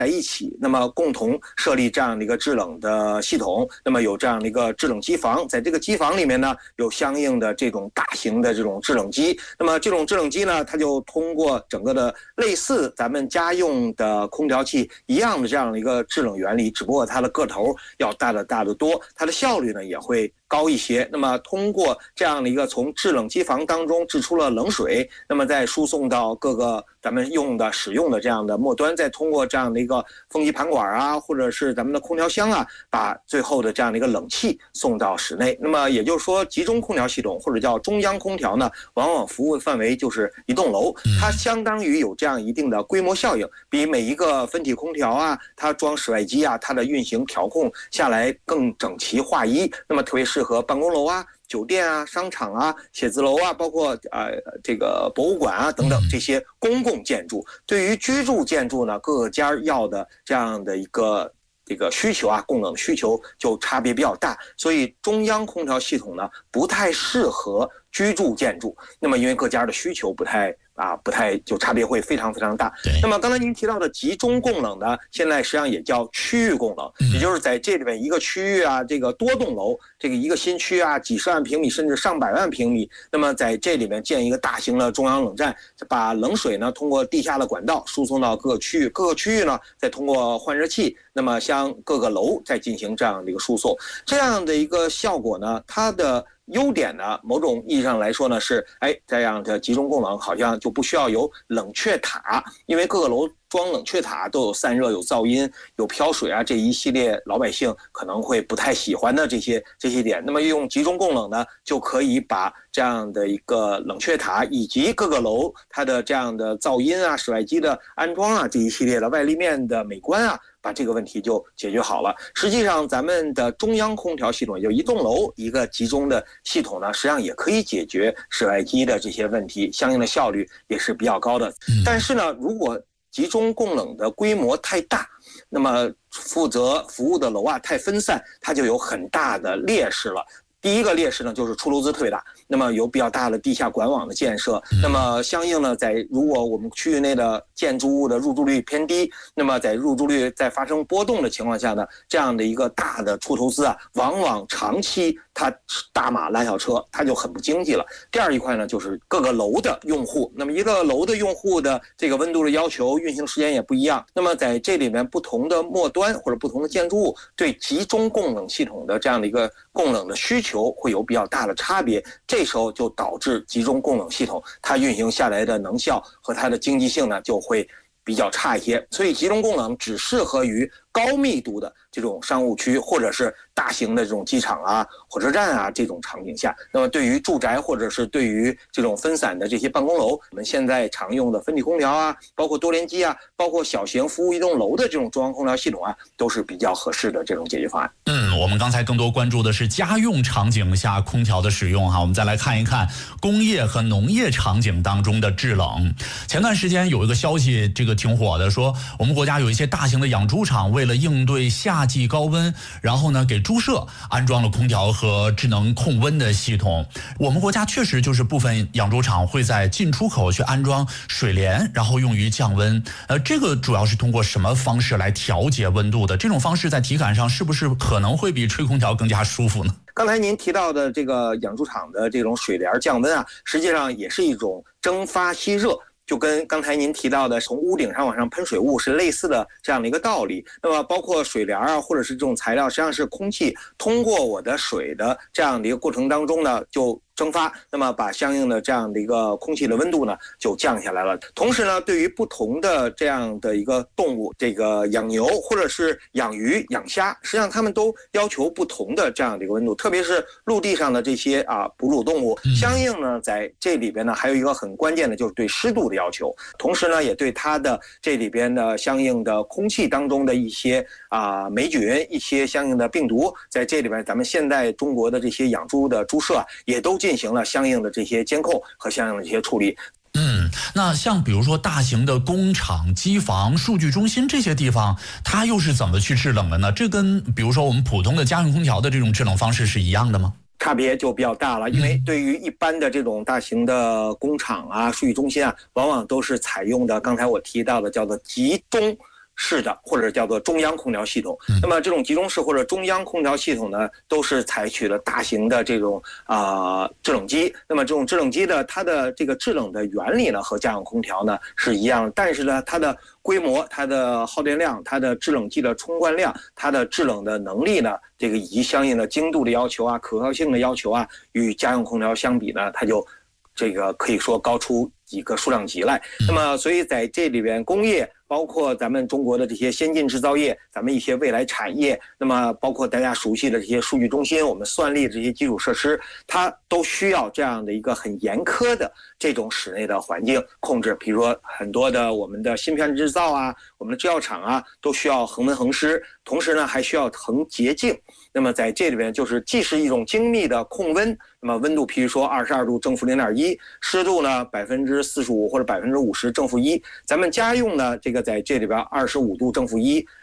在一起，那么共同设立这样的一个制冷的系统，那么有这样的一个制冷机房，在这个机房里面呢，有相应的这种大型的这种制冷机，那么这种制冷机呢，它就通过整个的类似咱们家用的空调器一样的这样的一个制冷原理，只不过它的个头要大得多，它的效率呢也会高一些。那么通过这样的一个从制冷机房当中制出了冷水，那么再输送到各个咱们使用的这样的末端，再通过这样的一个风机盘管啊，或者是咱们的空调箱啊，把最后的这样的一个冷气送到室内。那么也就是说，集中空调系统或者叫中央空调呢，往往服务范围就是一栋楼，它相当于有这样一定的规模效应，比每一个分体空调啊，它装室外机啊，它的运行调控下来更整齐划一。那么特别适合办公楼啊、酒店啊、商场啊、写字楼啊，包括这个博物馆啊等等这些公共建筑。对于居住建筑呢，各家要的这样的一个这个需求啊，供冷需求就差别比较大，所以中央空调系统呢不太适合居住建筑。那么因为各家的需求不太就差别会非常非常大。那么刚才您提到的集中供冷呢，现在实际上也叫区域供冷，也就是在这里面一个区域啊，这个多栋楼，这个一个新区啊，几十万平米甚至上百万平米，那么在这里面建一个大型的中央冷站，把冷水呢通过地下的管道输送到各个区域，各个区域呢再通过换热器，那么向各个楼再进行这样的一个输送，这样的一个效果呢，它的优点呢，某种意义上来说呢是，这样的集中供冷好像就不需要有冷却塔，因为各个楼装冷却塔都有散热、有噪音、有飘水啊，这一系列老百姓可能会不太喜欢的这些点。那么用集中供冷呢，就可以把这样的一个冷却塔以及各个楼它的这样的噪音啊、室外机的安装啊这一系列的外立面的美观啊，把这个问题就解决好了。实际上咱们的中央空调系统，也就一栋楼一个集中的系统呢，实际上也可以解决室外机的这些问题，相应的效率也是比较高的。但是呢，如果集中供冷的规模太大，那么负责服务的楼啊太分散，它就有很大的劣势了。第一个劣势呢，就是出楼资特别大，那么有比较大的地下管网的建设，那么相应呢，如果我们区域内的建筑物的入住率偏低，那么在入住率在发生波动的情况下呢，这样的一个大的出投资啊，往往长期它大马拉小车，它就很不经济了。第二一块呢，就是各个楼的用户，那么一个楼的用户的这个温度的要求、运行时间也不一样，那么在这里面不同的末端或者不同的建筑物对集中供冷系统的这样的一个供冷的需求会有比较大的差别，这时候就导致集中供冷系统它运行下来的能效和它的经济性呢就会比较差一些。所以集中供冷只适合于高密度的这种商务区或者是大型的这种机场啊、火车站啊这种场景下，那么对于住宅或者是对于这种分散的这些办公楼，我们现在常用的分体空调啊，包括多联机啊，包括小型服务一栋楼的这种中央空调系统啊，都是比较合适的这种解决方案。 我们刚才更多关注的是家用场景下空调的使用哈，我们再来看一看工业和农业场景当中的制冷。前段时间有一个消息，这个挺火的，说我们国家有一些大型的养猪场为了应对夏季高温，然后呢给猪舍安装了空调和智能控温的系统。我们国家确实就是部分养猪场会在进出口去安装水帘，然后用于降温。这个主要是通过什么方式来调节温度的？这种方式在体感上是不是可能会比吹空调更加舒服呢？ 刚才您提到的这个养猪场的这种水帘降温啊，实际上也是一种蒸发吸热，就跟刚才您提到的从屋顶上往上喷水雾是类似的这样的一个道理。那么包括水帘啊，或者是这种材料，实际上是空气通过我的水的这样的一个过程当中呢，就蒸发，那么把相应的这样的一个空气的温度呢就降下来了。同时呢，对于不同的这样的一个动物，这个养牛或者是养鱼、养虾，实际上他们都要求不同的这样的一个温度，特别是陆地上的这些哺乳动物，相应呢在这里边呢还有一个很关键的就是对湿度的要求，同时呢也对它的这里边的相应的空气当中的一些霉菌、一些相应的病毒，在这里边咱们现在中国的这些养猪的猪舍也都进行了相应的这些监控和相应的这些处理。 那像比如说大型的工厂、机房、数据中心这些地方，它又是怎么去制冷的呢？这跟比如说我们普通的家用空调的这种制冷方式是一样的吗？ 差别就比较大了，因为对于一般的这种大型的工厂啊、数据中心啊，往往都是采用的刚才我提到的叫做集中式的或者叫做中央空调系统。那么这种集中式或者中央空调系统呢，都是采取了大型的这种制冷机。那么这种制冷机的它的这个制冷的原理呢和家用空调呢是一样的，但是呢它的规模、它的耗电量、它的制冷剂的冲灌量、它的制冷的能力呢，这个以及相应的精度的要求啊、可靠性的要求啊，与家用空调相比呢，它就这个可以说高出几个数量级来。那么所以在这里边工业包括咱们中国的这些先进制造业，咱们一些未来产业，那么包括大家熟悉的这些数据中心，我们算力这些基础设施，它都需要这样的一个很严苛的这种室内的环境控制。比如说很多的我们的芯片制造啊，我们的制药厂啊，都需要恒温恒湿，同时呢还需要恒洁净。那么在这里边就是既是一种精密的控温，那么温度譬如说22度正负0.1，湿度呢45%或者50%正负1，咱们家用呢这个在这里边25度正负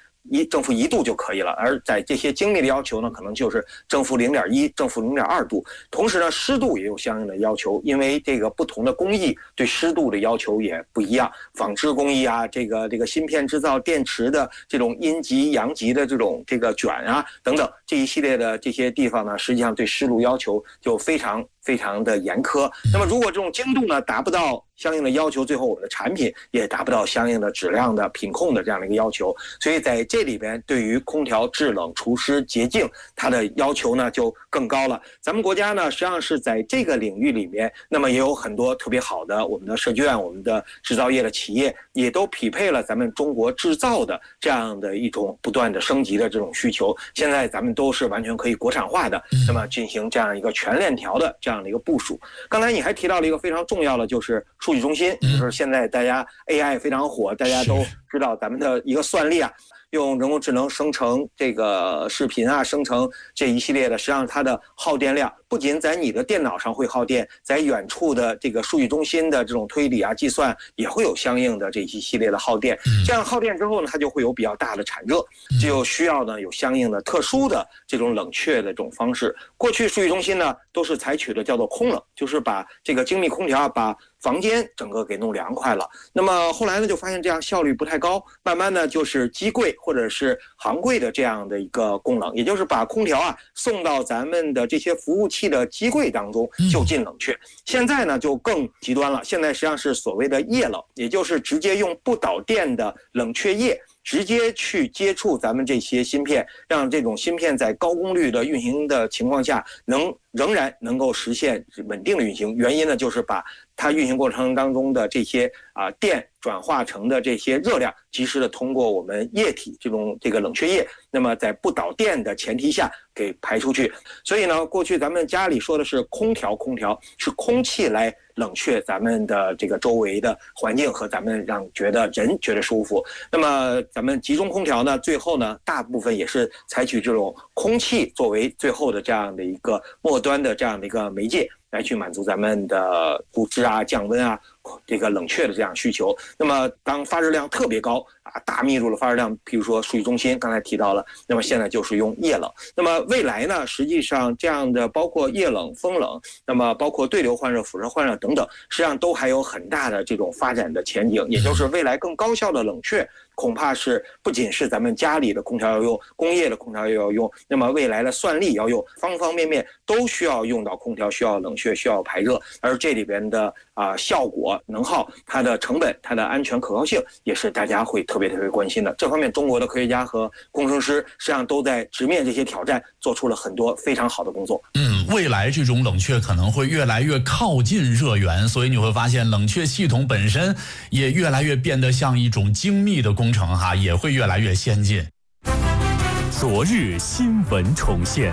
1度就可以了，而在这些精密的要求呢，可能就是正负0.1、正负0.2度。同时呢，湿度也有相应的要求，因为这个不同的工艺对湿度的要求也不一样。纺织工艺啊，这个芯片制造、电池的这种阴极、阳极的这种这个卷啊等等，这一系列的这些地方呢，实际上对湿度要求就非常的严苛。那么如果这种精度呢达不到相应的要求，最后我们的产品也达不到相应的质量的品控的这样的一个要求。所以在这里边对于空调制冷除湿洁净它的要求呢就更高了。咱们国家呢实际上是在这个领域里面，那么也有很多特别好的我们的设计院、我们的制造业的企业也都匹配了咱们中国制造的这样的一种不断的升级的这种需求。现在咱们都是完全可以国产化的，那么进行这样一个全链条的这样的一个部署。刚才你还提到了一个非常重要的，就是数据中心，就是现在大家 AI 非常火，大家都知道咱们的一个算力啊，用人工智能生成这个视频啊，生成这一系列的，实际上它的耗电量不仅在你的电脑上会耗电，在远处的这个数据中心的这种推理啊、计算也会有相应的这一系列的耗电。这样耗电之后呢，它就会有比较大的产热，就需要呢有相应的特殊的这种冷却的这种方式。过去数据中心呢都是采取的叫做空冷，就是把这个精密空调把房间整个给弄凉快了。那么后来呢就发现这样效率不太高，慢慢呢就是机柜或者是行柜的这样的一个供冷，也就是把空调啊送到咱们的这些服务器的机柜当中就近冷却。现在呢就更极端了，现在实际上是所谓的液冷，也就是直接用不导电的冷却液直接去接触咱们这些芯片，让这种芯片在高功率的运行的情况下仍然能够实现稳定的运行。原因呢就是把它运行过程当中的这些电转化成的这些热量及时的通过我们液体这个冷却液，那么在不导电的前提下给排出去。所以呢过去咱们家里说的是空调是空气来冷却咱们的这个周围的环境和咱们让人觉得舒服。那么咱们集中空调呢最后呢大部分也是采取这种空气作为最后的这样的一个末端的这样的一个媒介，来去满足咱们的布置啊、降温啊、这个冷却的这样需求。那么当发热量特别高大密度的发热量，比如说数据中心刚才提到了，那么现在就是用液冷。那么未来呢实际上这样的包括液冷、风冷，那么包括对流换热、辐射换热等等，实际上都还有很大的这种发展的前景。也就是未来更高效的冷却恐怕是不仅是咱们家里的空调要用，工业的空调也要用，那么未来的算力要用，方方面面都需要用到空调，需要冷却，需要排热。而这里边的效果、能耗、它的成本、它的安全可靠性也是大家会特别关心的。这方面中国的科学家和工程师实际上都在直面这些挑战，做出了很多非常好的工作。 未来这种冷却可能会越来越靠近热源，所以你会发现冷却系统本身也越来越变得像一种精密的工程也会越来越先进。 昨日新闻重现，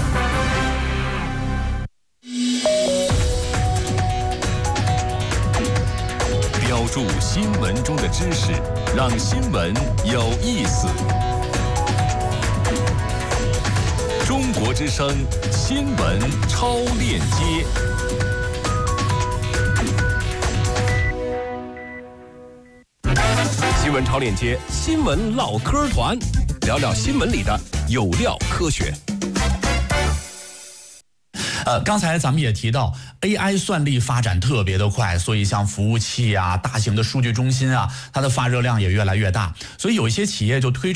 标注新闻中的知识，让新闻有意思。中国之声新闻超链接。新闻超链接，新闻唠嗑团，聊聊新闻里的有料科学。 刚才咱们也提到 AI 算力发展特别的快，所以像服务器啊、大型的数据中心啊，它的发热量也越来越大，所以有一些企业就推出